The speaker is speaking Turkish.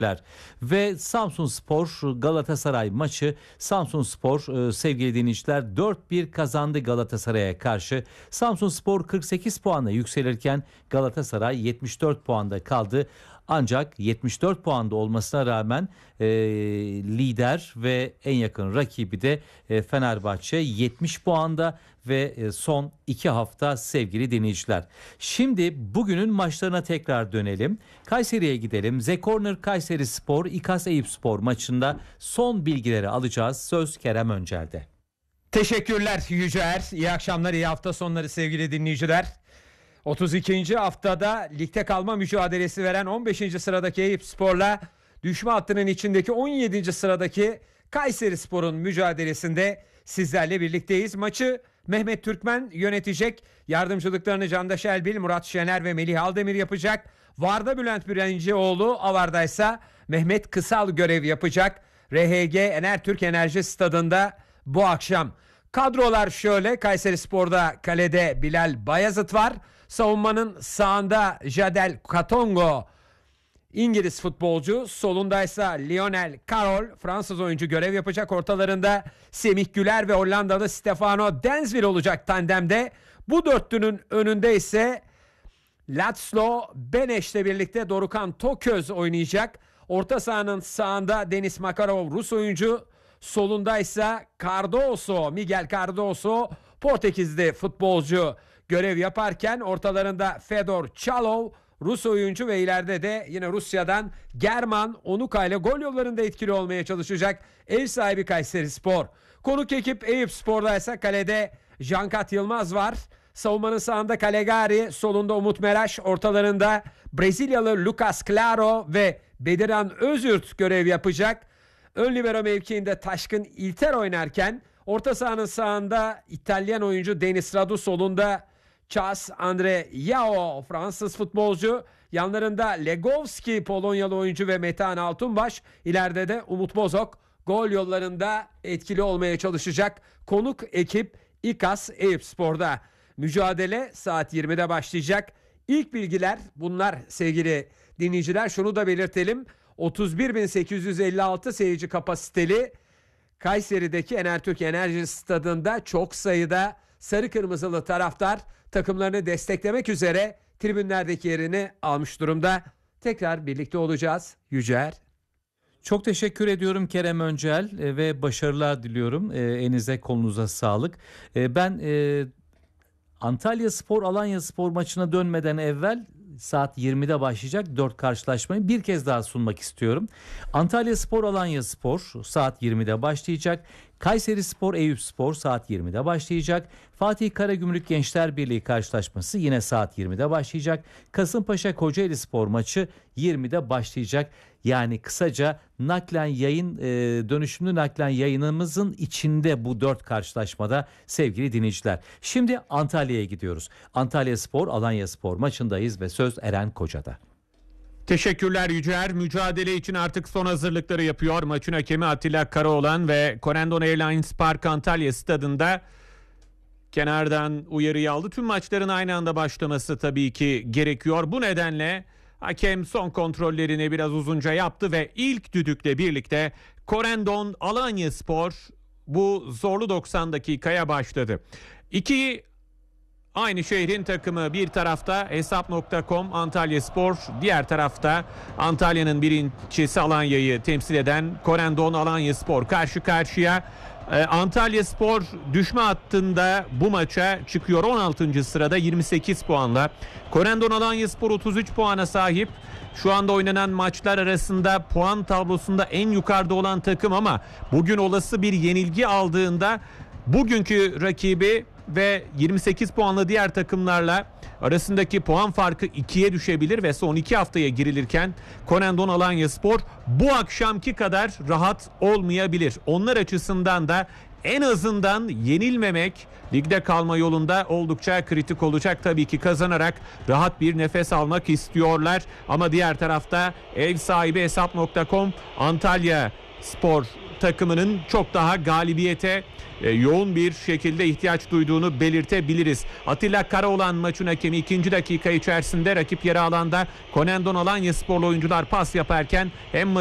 Ve Samsunspor Galatasaray maçı, Samsunspor sevgili dinleyiciler 4-1 kazandı Galatasaray'a karşı. Samsunspor 48 puanla yükselirken Galatasaray 74 puanda kaldı. Ancak 74 puanda olmasına rağmen lider ve en yakın rakibi de Fenerbahçe 70 puanda ve son 2 hafta sevgili dinleyiciler. Şimdi bugünün maçlarına tekrar dönelim. Kayseri'ye gidelim. The Corner Kayserispor İKAS Eyüpspor maçında son bilgileri alacağız. Söz Kerem Öncel'de. Teşekkürler Yücer. İyi akşamlar, iyi hafta sonları sevgili dinleyiciler. 32. haftada ligde kalma mücadelesi veren 15. sıradaki Eyüpspor'la düşme hattının içindeki 17. sıradaki Kayserispor'un mücadelesinde sizlerle birlikteyiz. Maçı Mehmet Türkmen yönetecek. Yardımcılıklarını Candaş Elbil, Murat Şener ve Melih Aldemir yapacak. VAR'da Bülent Birincioğlu, AVAR'da ise Mehmet Kısal görev yapacak. RHG Enertürk Enerji Stadı'nda bu akşam. Kadrolar şöyle: Kayserispor'da kalede Bilal Bayazıt var. Savunmanın sağında Jadel Katongo, İngiliz futbolcu. Solundaysa Lionel Carroll, Fransız oyuncu görev yapacak. Ortalarında Semih Güler ve Hollandalı Stefano Densville olacak tandemde. Bu dörtlünün önünde ise László Beneş'le birlikte Dorukhan Toköz oynayacak. Orta sahanın sağında Denis Makarov, Rus oyuncu. Solundaysa Cardoso, Miguel Cardoso, Portekizli futbolcu görev yaparken ortalarında Fedor Çalov, Rus oyuncu ve ileride de yine Rusya'dan German Onuka ile gol yollarında etkili olmaya çalışacak ev sahibi Kayserispor. Konuk ekip Eyüpspor'da ise kalede Cankat Yılmaz var. Savunmanın sağında Calegari, solunda Umut Meraş, ortalarında Brezilyalı Lucas Claro ve Bediran Özürt görev yapacak. Ön libero mevkiinde Taşkın İlter oynarken orta sahanın sağında İtalyan oyuncu Denis Radu, solunda Chas Andre Yao, Fransız futbolcu. Yanlarında Legovski, Polonyalı oyuncu ve Metehan Altunbaş. İleride de Umut Bozok gol yollarında etkili olmaya çalışacak konuk ekip İKAS Eyüpspor'da. Mücadele saat 20'de başlayacak. İlk bilgiler bunlar sevgili dinleyiciler. Şunu da belirtelim. 31.856 seyirci kapasiteli Kayseri'deki Enertürk Enerji Stadı'nda çok sayıda sarı kırmızılı taraftar takımlarını desteklemek üzere tribünlerdeki yerini almış durumda. Tekrar birlikte olacağız. Yücer. Çok teşekkür ediyorum Kerem Öncel ve başarılar diliyorum. Elinize kolunuza sağlık. Ben Antalyaspor Alanyaspor maçına dönmeden evvel saat 20'de başlayacak 4 karşılaşmayı bir kez daha sunmak istiyorum. Antalyaspor Alanyaspor saat 20'de başlayacak. Kayserispor Eyüpspor saat 20'de başlayacak. Fatih Karagümrük Gençler Birliği karşılaşması yine saat 20'de başlayacak. Kasımpaşa Kocaelispor maçı 20'de başlayacak. Yani kısaca naklen yayın, dönüşümlü naklen yayınımızın içinde bu 4 karşılaşmada sevgili dinleyiciler. Şimdi Antalya'ya gidiyoruz. Antalyaspor Alanyaspor maçındayız ve söz Eren Koca'da. Teşekkürler Yücer. Mücadele için artık son hazırlıkları yapıyor. Maçın hakemi Atilla Karaoğlan ve Corendon Airlines Park Antalya stadında kenardan uyarıyı aldı. Tüm maçların aynı anda başlaması tabii ki gerekiyor. Bu nedenle hakem son kontrollerini biraz uzunca yaptı ve ilk düdükle birlikte Corendon Alanyaspor bu zorlu 90 dakikaya başladı. Aynı şehrin takımı, bir tarafta Hesap.com Antalyaspor, diğer tarafta Antalya'nın birincisi Alanya'yı temsil eden Corendon Alanyaspor karşı karşıya. Antalyaspor düşme hattında bu maça çıkıyor 16. sırada 28 puanla. Corendon Alanyaspor 33 puana sahip. Şu anda oynanan maçlar arasında puan tablosunda en yukarıda olan takım ama bugün olası bir yenilgi aldığında bugünkü rakibi ve 28 puanlı diğer takımlarla arasındaki puan farkı 2'ye düşebilir ve son 2 haftaya girilirken Corendon Alanyaspor bu akşamki kadar rahat olmayabilir. Onlar açısından da en azından yenilmemek ligde kalma yolunda oldukça kritik olacak. Tabii ki kazanarak rahat bir nefes almak istiyorlar. Ama diğer tarafta ev sahibi Hesap.com Antalya Spor takımının çok daha galibiyete yoğun bir şekilde ihtiyaç duyduğunu belirtebiliriz. Atilla Karaoğlan maçın hakemi 2. dakika içerisinde rakip yarı alanda Konendon Alanyasporlu oyuncular pas yaparken hem